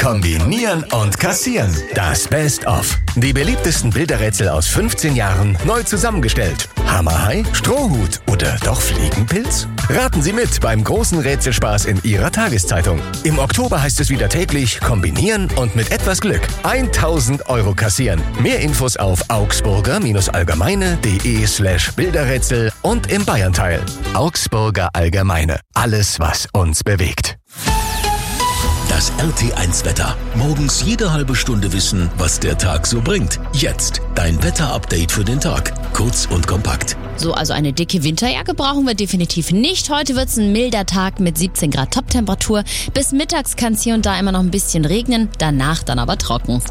Kombinieren und kassieren. Das Best-of. Die beliebtesten Bilderrätsel aus 15 Jahren neu zusammengestellt. Hammerhai, Strohhut oder doch Fliegenpilz? Raten Sie mit beim großen Rätselspaß in Ihrer Tageszeitung. Im Oktober heißt es wieder täglich kombinieren und mit etwas Glück 1.000 € kassieren. Mehr Infos auf augsburger-allgemeine.de/Bilderrätsel und im Bayernteil. Augsburger Allgemeine. Alles, was uns bewegt. Das RT1-Wetter. Morgens jede halbe Stunde wissen, was der Tag so bringt. Jetzt dein Wetterupdate für den Tag. Kurz und kompakt. So, also eine dicke Winterjacke brauchen wir definitiv nicht. Heute wird's ein milder Tag mit 17 Grad Toptemperatur. Bis mittags kann es hier und da immer noch ein bisschen regnen, danach dann aber trocken.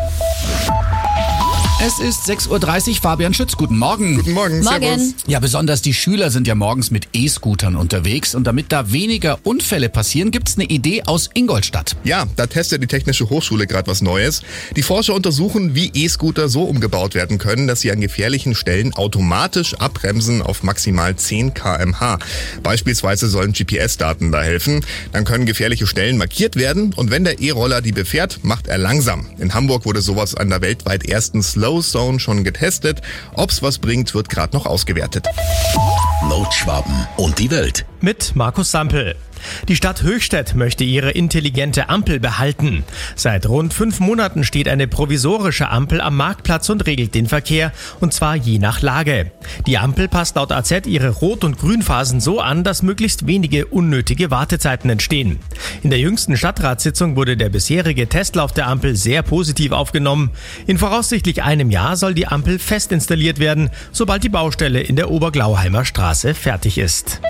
Es ist 6.30 Uhr, Fabian Schütz, guten Morgen. Guten Morgen, servus. Ja, besonders die Schüler sind ja morgens mit E-Scootern unterwegs und damit da weniger Unfälle passieren, gibt's eine Idee aus Ingolstadt. Ja, da testet die Technische Hochschule gerade was Neues. Die Forscher untersuchen, wie E-Scooter so umgebaut werden können, dass sie an gefährlichen Stellen automatisch abbremsen auf maximal 10 km/h. Beispielsweise sollen GPS-Daten da helfen. Dann können gefährliche Stellen markiert werden und wenn der E-Roller die befährt, macht er langsam. In Hamburg wurde sowas an der weltweit ersten Slow Zone schon getestet. Ob's was bringt, wird gerade noch ausgewertet. Nordschwaben und die Welt. Mit Markus Sampel. Die Stadt Höchstädt möchte ihre intelligente Ampel behalten. Seit rund 5 Monaten steht eine provisorische Ampel am Marktplatz und regelt den Verkehr, und zwar je nach Lage. Die Ampel passt laut AZ ihre Rot- und Grünphasen so an, dass möglichst wenige unnötige Wartezeiten entstehen. In der jüngsten Stadtratssitzung wurde der bisherige Testlauf der Ampel sehr positiv aufgenommen. In voraussichtlich einem Jahr soll die Ampel fest installiert werden, sobald die Baustelle in der Oberglauheimer Straße fertig ist.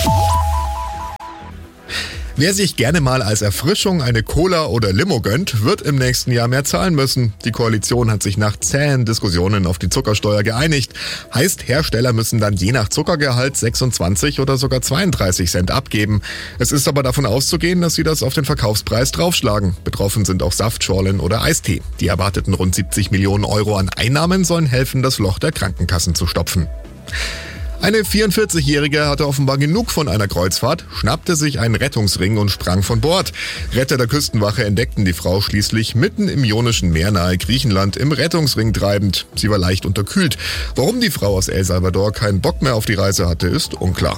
Wer sich gerne mal als Erfrischung eine Cola oder Limo gönnt, wird im nächsten Jahr mehr zahlen müssen. Die Koalition hat sich nach zähen Diskussionen auf die Zuckersteuer geeinigt. Heißt, Hersteller müssen dann je nach Zuckergehalt 26 oder sogar 32 Cent abgeben. Es ist aber davon auszugehen, dass sie das auf den Verkaufspreis draufschlagen. Betroffen sind auch Saftschorlen oder Eistee. Die erwarteten rund 70 Millionen € an Einnahmen sollen helfen, das Loch der Krankenkassen zu stopfen. Eine 44-Jährige hatte offenbar genug von einer Kreuzfahrt, schnappte sich einen Rettungsring und sprang von Bord. Retter der Küstenwache entdeckten die Frau schließlich mitten im Ionischen Meer nahe Griechenland im Rettungsring treibend. Sie war leicht unterkühlt. Warum die Frau aus El Salvador keinen Bock mehr auf die Reise hatte, ist unklar.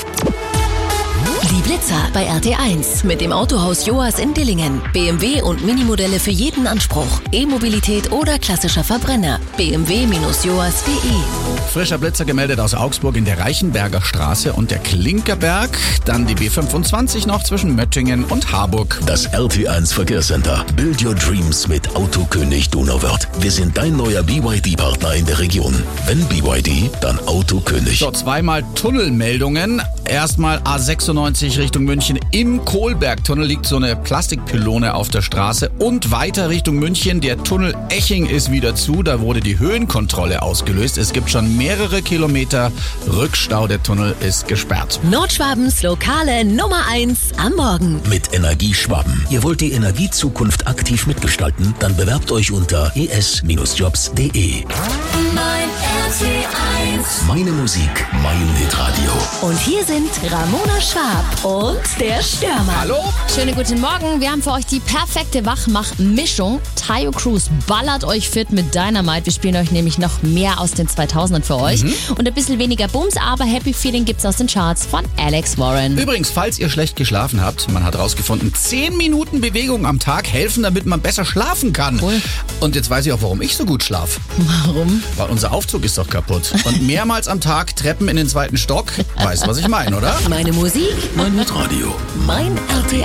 Die Blitzer bei RT1 mit dem Autohaus Joas in Dillingen. BMW und Minimodelle für jeden Anspruch. E-Mobilität oder klassischer Verbrenner. bmw-joas.de. Frischer Blitzer gemeldet aus Augsburg in der Reichenberger Straße und der Klinkerberg. Dann die B25 noch zwischen Möttingen und Harburg. Das RT1 Verkehrscenter. Build your dreams mit Autokönig Donauwörth. Wir sind dein neuer BYD-Partner in der Region. Wenn BYD, dann Autokönig. So, zweimal Tunnelmeldungen. Erstmal A96 Richtung München. Im Kohlbergtunnel liegt so eine Plastikpylone auf der Straße. Und weiter Richtung München. Der Tunnel Eching ist wieder zu. Da wurde die Höhenkontrolle ausgelöst. Es gibt schon mehrere Kilometer Rückstau. Der Tunnel ist gesperrt. Nordschwabens lokale Nummer 1 am Morgen. Mit Energieschwaben. Ihr wollt die Energiezukunft aktiv mitgestalten? Dann bewerbt euch unter es-jobs.de. Mein RT1. Meine Musik, mein Hitradio. Und hier sind Ramona Schwab und der Stürmer. Hallo? Schönen guten Morgen. Wir haben für euch die perfekte Wachmach-Mischung. Tayo Cruz ballert euch fit mit Dynamite. Wir spielen euch nämlich noch mehr aus den 2000ern für euch. Und ein bisschen weniger Bums, aber Happy Feeling gibt's aus den Charts von Alex Warren. Übrigens, falls ihr schlecht geschlafen habt, man hat rausgefunden, 10 Minuten Bewegung am Tag helfen, damit man besser schlafen kann. Cool. Und jetzt weiß ich auch, warum ich so gut schlafe. Warum? Weil unser Aufzug ist doch kaputt. Und mehrmals am Tag Treppen in den 2. Stock. Weißt, was ich meine, oder? Meine Musik, Mein Hitradio. mein RT1.